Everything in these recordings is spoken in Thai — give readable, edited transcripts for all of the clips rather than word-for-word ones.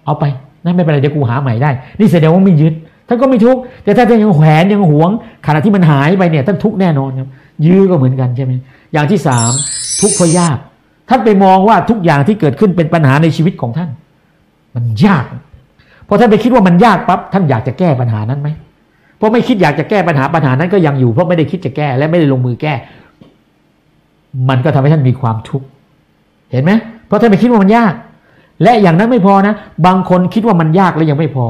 เอาไปนั่นไม่เป็นไรเดี๋ยวกูหาใหม่ได้นี่แสดงว่าไม่ยึดท่านก็ไม่ทุกข์แต่ถ้าท่านยังแหวนยังหวงขณะที่มันหายไปเนี่ยท่านทุกข์แน่นอนครับยื้อก็เหมือนกันใช่ไหมอย่างที่3ทุกข์เพราะยากท่านไปมองว่าทุกอย่างที่เกิดขึ้นเป็นปัญหาในชีวิตของท่านมันยากพอท่านไปคิดว่ามันยากปั๊บท่านอยากจะแก้ปัญหานั้นไหมเพราะไม่คิดอยากจะแก้ปัญหานั้นก็ยังอยู่เพราะไม่ได้คิดจะแก้และไม่ได้ลงมือแก้มันก็ทำให้ท่านมีความทุกข์เห็นไหมเพราะท่านไปคิดว่ามันยากและอย่างนั้นไม่พอนะบางคนคิดว่ามันยากแล้วยังไม่พอ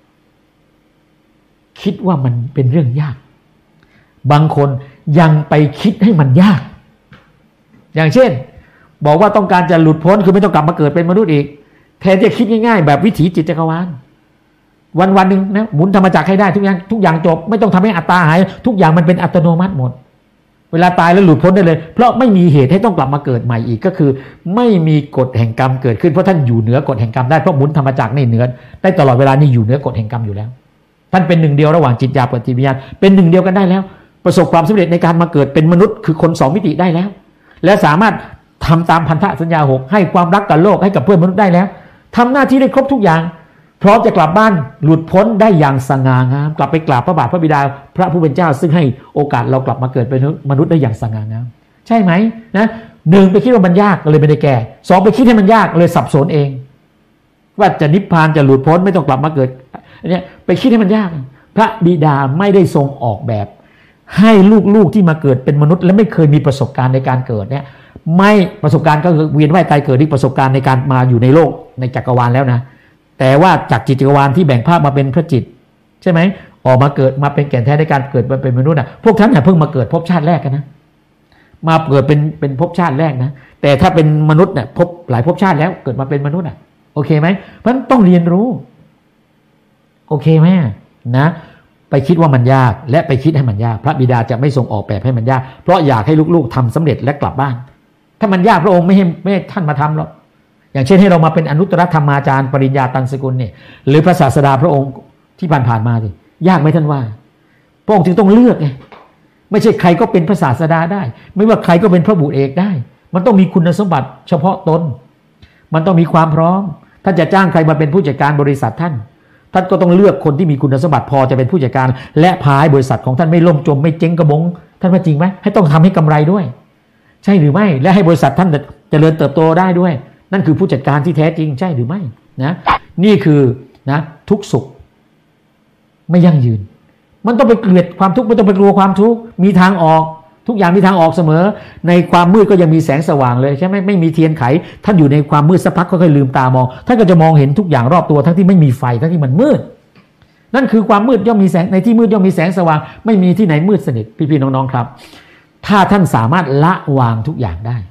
คิดว่ามันเป็นเรื่องยากบางคนยังไปคิดให้มันยากอย่างเช่นบอกว่าต้องการจะหลุดพ้นคือไม่ต้องกลับมาเกิดเป็นมนุษย์อีกแทนจะคิดง่ายๆแบบวิถีจิตจักรวาลวันหนึ่งนะหมุนธรรมจักรให้ได้ทุกอย่างจบไม่ต้องทำให้อัตตาหายทุกอย่างมันเป็นอัตโนมัติหมดเวลาตายแล้วหลุดพ้นได้เลยเพราะไม่มีเหตุให้ต้องกลับมาเกิดใหม่อีกก็คือไม่มีกฎแห่งกรรมเกิดขึ้นเพราะท่านอยู่เหนือกฎแห่งกรรมได้เพราะหมุนธรรมจักรในเหนือได้ตลอดเวลานี่อยู่เหนือกฎแห่งกรรมอยู่แล้วท่านเป็นหนึ่งเดียวระหว่างจิตหยาบกับจิตวิญญาณเป็นหนึ่งเดียวกันได้แล้วประสบความสำเร็จในการมาเกิดเป็นมนุษย์คือคน2มิติได้แล้วและสามารถทำตามพันธสัญญา6ให้ความรักกับโลกให้กับเพื่อนมนุษย์ได้แล้วทำหน้าที่ได้ครบทุกอย่างพร้อมจะกลับบ้านหลุดพ้นได้อย่างสง่างามกลับไปกราบพระบาทพระบิดาพระผู้เป็นเจ้าซึ่งให้โอกาสเรากลับมาเกิดเป็นมนุษย์ได้อย่างสง่างามใช่ไหมนะ1ไปคิดว่ามันยากเลยไม่ได้แก้2ไปคิดให้มันยากเลยสับสนเองว่าจะนิพพานจะหลุดพ้นไม่ต้องกลับมาเกิดเนี่ยไปคิดให้มันยากพระบิดาไม่ได้ทรงออกแบบให้ลูกๆที่มาเกิดเป็นมนุษย์และไม่เคยมีประสบการณ์ในการเกิดเนี่ยไม่ประสบการณ์ก็คือเวียนว่ายตายเกิดที่ประสบการณ์ในการมาอยู่ในโลกในจักรวาลแล้วนะแต่ว่าจากจิตจักรวาลที่แบ่งภาคมาเป็นพระจิตใช่ไหมออกมาเกิดมาเป็นแก่นแท้ในการเกิดมาเป็นมนุษย์พวกท่านเพิ่งมาเกิดภพชาติแรกกันนะมาเกิดเป็นภพชาติแรกนะแต่ถ้าเป็นมนุษย์เนี่ยพบหลายภพชาติแล้วเกิดมาเป็นมนุษย์โอเคไหมเพราะฉะนั้นต้องเรียนรู้โอเคไหมนะไปคิดว่ามันยากและไปคิดให้มันยากพระบิดาจะไม่ทรงออกแบบให้มันยากเพราะอยากให้ลูกๆทำสำเร็จและกลับบ้านถ้ามันยากพระองค์ไม่ให้ท่านมาทำหรอกอย่างเช่นให้เรามาเป็นอนุตตรธรรมาจารย์ปริญญาตันสกุลเนี่ยหรือพระศาสดาพระองค์ที่ผ่านมาสิยากไหมท่านว่าพระองค์จึงต้องเลือกไงไม่ใช่ใครก็เป็นพระศาสดาได้ไม่ว่าใครก็เป็นพระบุตรเอกได้มันต้องมีคุณสมบัติเฉพาะตนมันต้องมีความพร้อมท่านจะจ้างใครมาเป็นผู้จัดการบริษัทท่านก็ต้องเลือกคนที่มีคุณสมบัติพอจะเป็นผู้จัดการและพาให้บริษัทของท่านไม่ล่มจมไม่เจ๊งกระบงท่านว่าจริงไหมให้ต้องทำให้กำไรด้วยใช่หรือไม่และให้บริษัทท่านเจริญเติบโตได้ด้วยนั่นคือผู้จัดการที่แท้จริงใช่หรือไม่นะนี่คือนะทุกสุขไม่ยั่งยืนมันต้องไปเกลียดความทุกข์ไม่ต้องไปกลัวความทุกข์มีทางออกทุกอย่างมีทางออกเสมอในความมืดก็ยังมีแสงสว่างเลยใช่ไหมไม่มีเทียนไขท่านอยู่ในความมืดสักพักค่อยๆลืมตามองท่านก็จะมองเห็นทุกอย่างรอบตัวทั้งที่ไม่มีไฟทั้งที่มันมืดนั่นคือความมืดย่อมมีแสงในที่มืดย่อมมีแสงสว่างไม่มีที่ไหนมืดสนิทพี่ๆน้องๆครับถ้าท่านสามารถละวางทุกอย่างได้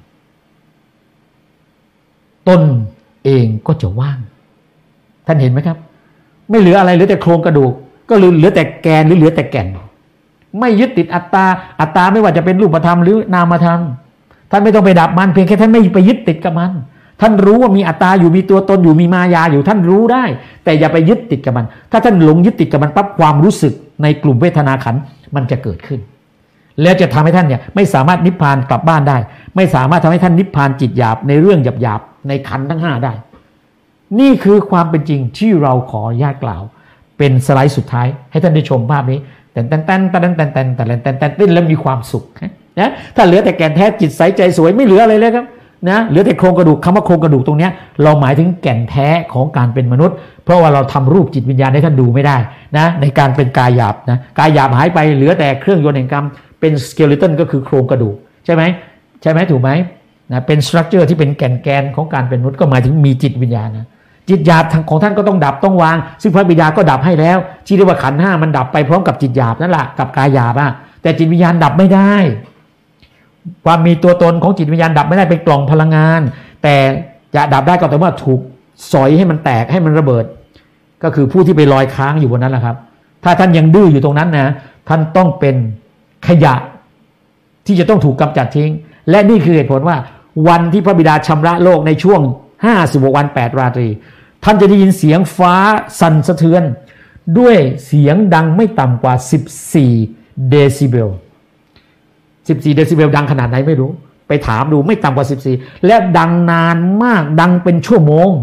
ตนเองก็จะว่างท่านเห็นไหมครับไม่เหลืออะไรเหลือแต่โครงกระดูกก็เหลือแต่แกนหรือเหลือแต่แก่นไม่ยึดติดอัตตาไม่ว่าจะเป็นรูปธรรมหรือนามธรรมท่านไม่ต้องไปดับมันเพียงแค่ท่านไม่ไปยึดติดกับมันท่านรู้ว่ามีอัตตาอยู่มีตัวตนอยู่มีมายาอยู่ท่านรู้ได้แต่อย่าไปยึดติดกับมันถ้าท่านหลงยึดติดกับมันปั๊บความรู้สึกในกลุ่มเวทนาขันธ์มันจะเกิดขึ้นแล้วจะทำให้ท่านเนี่ยไม่สามารถนิพพานกลับบ้านได้ไม่สามารถทำให้ท่านนิพพานจิตหยาบในเรื่องหยาบๆในขันธ์ทั้ง5ได้นี่คือความเป็นจริงที่เราขออนุญาตกล่าวเป็นสไลด์สุดท้ายให้ท่านได้ชมภาพนี้แต่แล้วมีความสุขนะถ้าเหลือแต่แก่นแท้จิตใสใจสวยไม่เหลืออะไรเลยครับนะเหลือแต่โครงกระดูกคำว่าโครงกระดูกตรงนี้เราหมายถึงแก่นแท้ของการเป็นมนุษย์เพราะว่าเราทำรูปจิตวิญญาณให้ท่านดูไม่ได้นะในการเป็นกายหยาบนะกายหยาบหายไปเหลือแต่เครื่องยนต์แห่งกรรมเป็นสเกเลตันก็คือโครงกระดูกใช่ไหมถูกไหมนะเป็นสตรัคเจอร์ที่เป็นแกนของการเป็นมนุษย์ก็หมายถึงมีจิตวิญญาณนะจิตหยาบของท่านก็ต้องดับต้องวางซึ่งพระบิดาก็ดับให้แล้วที่เรียกว่าขันธ์5มันดับไปพร้อมกับจิตหยาบนั่นแหละกับกายหยาบแต่จิตวิญญาณดับไม่ได้ความมีตัวตนของจิตวิญญาณดับไม่ได้เป็นกล่องพลังงานแต่จะดับได้ก็แต่ว่าถูกสอยให้มันแตกให้มันระเบิดก็คือผู้ที่ไปลอยค้างอยู่บนนั้นแหละครับถ้าท่านยังดื้ออยู่ตรงนั้นนะท่านต้องเป็นขยะที่จะต้องถูกกำจัดทิ้งและนี่คือเหตุผลว่าวันที่พระบิดาชำระโลกในช่วง56 วัน 8 ราตรีท่านจะได้ยินเสียงฟ้าสั่นสะเทือนด้วยเสียงดังไม่ต่ำกว่า14 เดซิเบล14 เดซิเบลดังขนาดไหนไม่รู้ไปถามดูไม่ต่ำกว่า14และดังนานมากดังเป็นชั่วโมง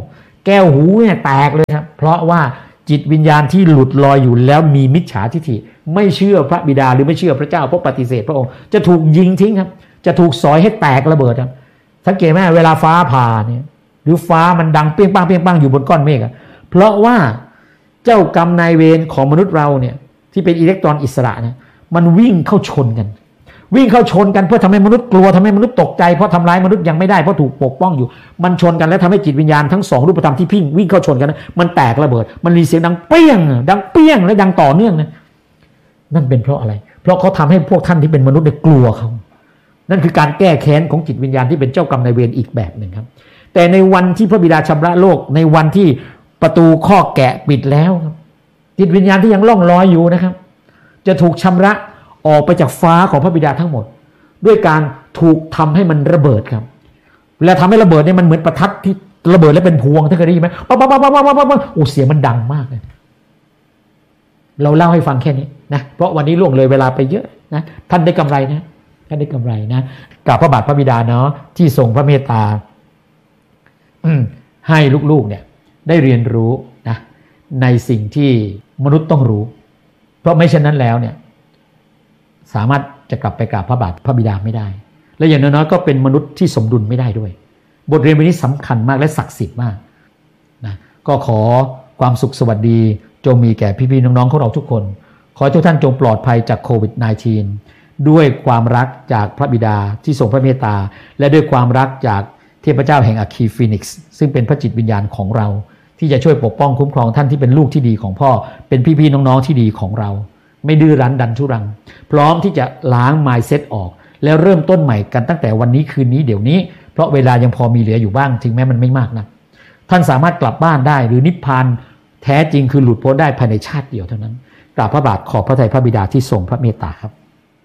แก้วหูเนี่ยแตกเลยครับเพราะว่าจิตวิญญาณที่หลุดลอยอยู่แล้วมีมิจฉาทิฏฐิไม่เชื่อพระบิดาหรือไม่เชื่อพระเจ้าเพราะปฏิเสธพระองค์จะถูกยิงทิ้งครับจะถูกสอยให้แตกระเบิดครับสังเกตไหมเวลาฟ้าผ่าเนี่ยหรือฟ้ามันดังเปี้ยงปังเปี้ยงปังอยู่บนก้อนเมฆเพราะว่าเจ้ากรรมนายเวรของมนุษย์เราเนี่ยที่เป็นอิเล็กตรอนอิสระเนี่ยมันวิ่งเข้าชนกันเพื่อทำให้มนุษย์กลัวทำให้มนุษย์ตกใจเพราะทำร้ายมนุษย์ยังไม่ได้เพราะถูกปกป้องอยู่มันชนกันแล้วทำให้จิตวิญญาณทั้งสองรูปธรรมที่วิ่งเข้าชนกันมันแตกระเบิดมันมีเสียงดังเปี้ยงและดังต่อเนื่องนะนั่นเป็นเพราะอะไรเพราะเขาทำให้พวกท่านที่เป็นมนุษย์เนี่ยกลัวเขานั่นคือการแก้แค้นของจิตวิญญาณที่เป็นเจ้ากรรมนายเวรอีกแบบหนึ่งครับแต่ในวันที่พระบิดาชำระโลกในวันที่ประตูข้อแกะปิดแล้วครับจิตวิญญาณที่ยังล่องลอยอยู่นะครับจะถูกชำระออกไปจากฟ้าของพระบิดาทั้งหมดด้วยการถูกทำให้มันระเบิดครับเวลาทำให้ระเบิดเนี่ยมันเหมือนประทัดที่ระเบิดแล้วเป็นพวงท่านเคยได้ยินไหมปั๊บปั๊บปั๊บปั๊บปั๊บปั๊บโอ้เสียงมันดังมากเลยเราเล่าให้ฟังแค่นี้นะเพราะวันนี้ล่วงเลยเวลาไปเยอะนะท่านได้กำไรนะท่านได้กำไรนะกับพระบาทพระบิดาเนาะที่ทรงพระเมตตาให้ลูกๆเนี่ยได้เรียนรู้นะในสิ่งที่มนุษย์ต้องรู้เพราะไม่เช่นนั้นแล้วเนี่ยสามารถจะกลับไปกราบพระบาทพระบิดาไม่ได้และอย่างน้อยๆก็เป็นมนุษย์ที่สมดุลไม่ได้ด้วยบทเรียนวันนี้สำคัญมากและศักดิ์สิทธิ์มากนะก็ขอความสุขสวัสดีจงมีแก่พี่ๆน้องๆของเราทุกคนขอให้ทุกท่านจงปลอดภัยจากโควิด -19 ด้วยความรักจากพระบิดาที่ทรงพระเมตตาและด้วยความรักจากเทพเจ้าแห่งอัคคีฟีนิกซ์ซึ่งเป็นพระจิตวิญญาณของเราที่จะช่วยปกป้องคุ้มครองท่านที่เป็นลูกที่ดีของพ่อเป็นพี่ๆน้องๆที่ดีของเราไม่ดื้อรั้นดันทุรังพร้อมที่จะล้าง mindset ออกแล้วเริ่มต้นใหม่กันตั้งแต่วันนี้คืนนี้เดี๋ยวนี้เพราะเวลายังพอมีเหลืออยู่บ้างถึงแม้มันไม่มากนะท่านสามารถกลับบ้านได้หรือนิพพานแท้จริงคือหลุดพ้นได้ภายในชาติเดียวเท่านั้นกราบพระบาทขอบพระทัยพระบิดาที่ทรงพระเมตตาครับ